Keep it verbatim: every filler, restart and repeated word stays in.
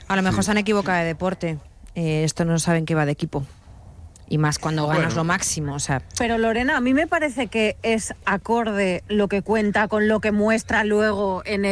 A lo mejor Sí. se han equivocado de deporte. Eh, esto no saben que va de equipo. Y más cuando ganas Bueno. lo máximo, o sea... Pero Lorena, a mí me parece que es acorde lo que cuenta con lo que muestra luego en el